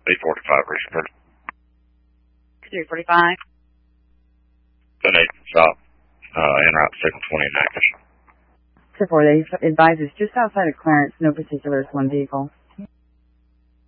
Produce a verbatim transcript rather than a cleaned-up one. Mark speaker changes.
Speaker 1: eight forty-five Richard.
Speaker 2: two forty-five.
Speaker 1: ten eight stop. Uh, en route to signal twenty in Natchez.
Speaker 2: two four, they advises just outside of Clarence, no particulars, one vehicle.